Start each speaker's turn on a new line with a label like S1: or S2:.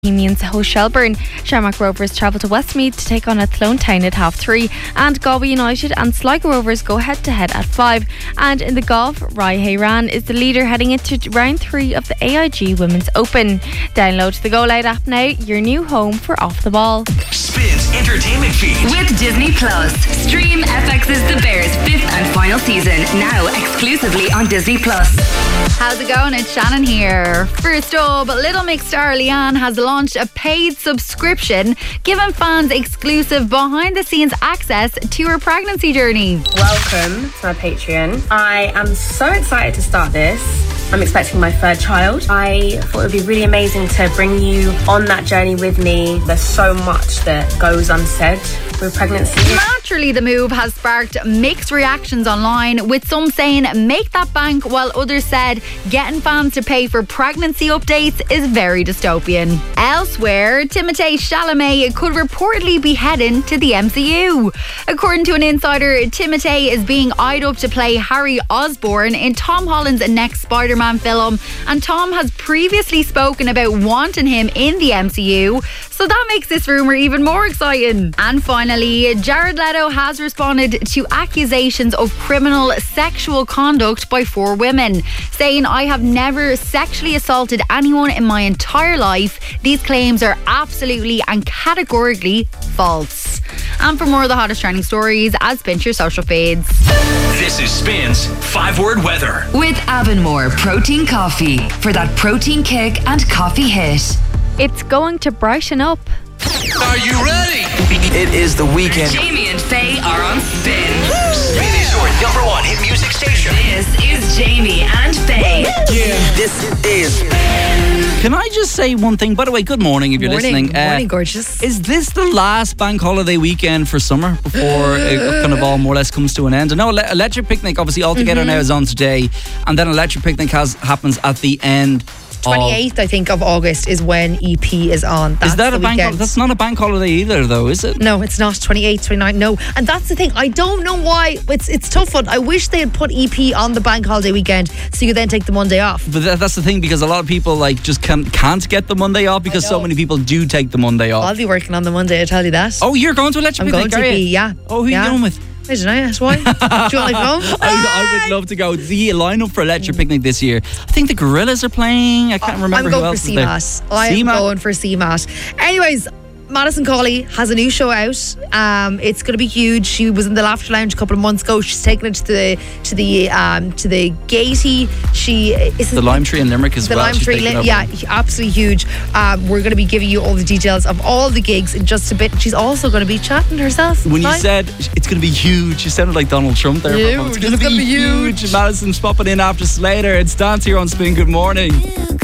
S1: Bohemians host Shelbourne. Shamrock Rovers travel to Westmeath to take on Athlone Town at 3:30, and Galway United and Sligo Rovers go head to head at 5. And in the golf, Rai Hayran is the leader heading into round 3 of the AIG Women's Open. Download the Go Loud app now, your new home for Off the Ball.
S2: Spins Entertainment Feed
S3: with Disney Plus. Stream FX's The Bears 5th and final season now exclusively on Disney Plus.
S4: How's it going? It's Shannon here. First up, Little Mix star Leanne has launched a paid subscription, giving fans exclusive behind-the-scenes access to her pregnancy journey.
S5: Welcome to my Patreon. I am so excited to start this. I'm expecting my third child. I thought it would be really amazing to bring you on that journey with me. There's so much that goes unsaid with pregnancy.
S4: Naturally, the move has sparked mixed reactions online, with some saying make that bank, while others said getting fans to pay for pregnancy updates is very dystopian. Elsewhere, Timothée Chalamet could reportedly be heading to the MCU. According to an insider, Timothée is being eyed up to play Harry Osborn in Tom Holland's next Spider-Man film, and Tom has previously spoken about wanting him in the MCU, so that makes this rumour even more exciting. And finally, Jared Leto has responded to accusations of criminal sexual conduct by 4 women, saying, "I have never sexually assaulted anyone in my entire life. These claims are absolutely and categorically false." And for more of the hottest trending stories, pinch your social feeds.
S2: This is Spins 5-word weather
S3: with Avonmore Protein Coffee for that protein kick and coffee hit.
S1: It's going to brighten up.
S2: Are you ready?
S6: It is the weekend.
S3: Jamie and Faye are on Spin.
S2: Spin is your #1 hit music station.
S3: This is Jamie and Faye.
S6: Yeah. This is.
S7: Can I just say one thing? By the way, good morning if you're listening.
S4: Morning, gorgeous.
S7: Is this the last bank holiday weekend for summer before it kind of all more or less comes to an end? I know Electric Picnic obviously altogether now is on today, and then Electric Picnic happens at the end.
S8: 28th, I think, of August is when EP is on.
S7: Is that a bank holiday? That's not a bank holiday either, though, is it?
S8: No, it's not. 28th, 29th, no. And that's the thing. I don't know why. It's tough one. I wish they had put EP on the bank holiday weekend so you could then take the Monday off.
S7: But that's the thing, because a lot of people just can't get the Monday off, because so many people do take the Monday off.
S8: I'll be working on the Monday, I tell you that.
S7: Oh, you're going to Electric Picnic?
S8: I'm going to EP, yeah.
S7: Oh, who are you going with?
S8: I don't know, that's why. Do you want to go?
S7: I would love to go. The lineup for Electric Picnic this year, I think the Gorillas are playing. I can't remember who else is there.
S8: I'm going for CMAT. Anyways, Madison Cawley has a new show out. It's going to be huge. She was in the Laughter Lounge a couple of months ago. She's taken it to the Gaiety.
S7: The Lime Tree in Limerick as well.
S8: The Lime Tree, yeah, absolutely huge. We're going to be giving you all the details of all the gigs in just a bit. She's also going to be chatting herself.
S7: When you said it's going to be huge, you sounded like Donald Trump there.
S8: Huge.
S7: It's going to be huge. Madison's popping in after Slater. It's Dance here on Spin. Good morning.